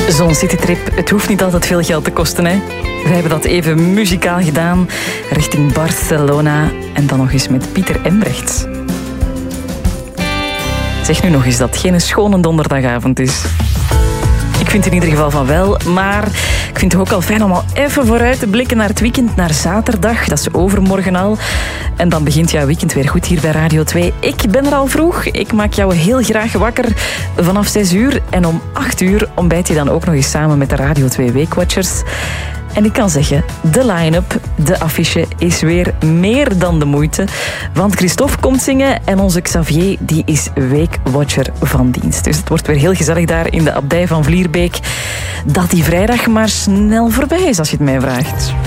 Zo'n citytrip, het hoeft niet altijd veel geld te kosten, hè. We hebben dat even muzikaal gedaan, richting Barcelona. En dan nog eens met Pieter Embrechts. Zeg nu nog eens dat het geen schone donderdagavond is. Ik vind in ieder geval van wel, maar ik vind het ook al fijn om al even vooruit te blikken naar het weekend, naar zaterdag. Dat is overmorgen al. En dan begint jouw weekend weer goed hier bij Radio 2. Ik ben er al vroeg. Ik maak jou heel graag wakker vanaf 6 uur. En om 8 uur ontbijt je dan ook nog eens samen met de Radio 2 Weekwatchers. En ik kan zeggen, de line-up, de affiche is weer meer dan de moeite. Want Christophe komt zingen en onze Xavier die is weekwatcher van dienst. Dus het wordt weer heel gezellig daar in de abdij van Vlierbeek. Dat die vrijdag maar snel voorbij is als je het mij vraagt.